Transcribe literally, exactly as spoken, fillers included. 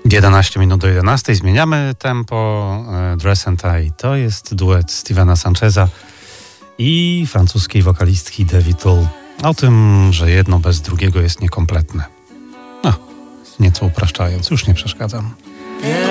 jedenaście minut do jedenastej. Zmieniamy tempo. Dress and I to jest duet Stevena Sancheza i francuskiej wokalistki Devi Tull. O tym, że jedno bez drugiego jest niekompletne. No, nieco upraszczając, już nie przeszkadzam.